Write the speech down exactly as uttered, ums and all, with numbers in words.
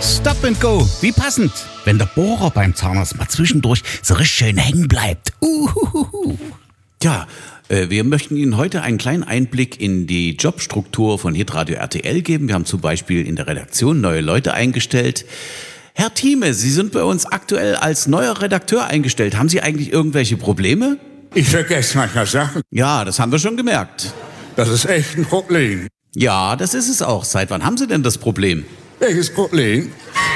Stop and Go, wie passend, wenn der Bohrer beim Zahnarzt mal zwischendurch so richtig schön hängen bleibt. Uhuhuhu. Tja, äh, wir möchten Ihnen heute einen kleinen Einblick in die Jobstruktur von Hitradio R T L geben. Wir haben zum Beispiel in der Redaktion neue Leute eingestellt. Herr Thieme, Sie sind bei uns aktuell als neuer Redakteur eingestellt. Haben Sie eigentlich irgendwelche Probleme? Ich vergesse manchmal Sachen. Ja, das haben wir schon gemerkt. Das ist echt ein Problem. Ja, das ist es auch. Seit wann haben Sie denn das Problem? Welches Problem?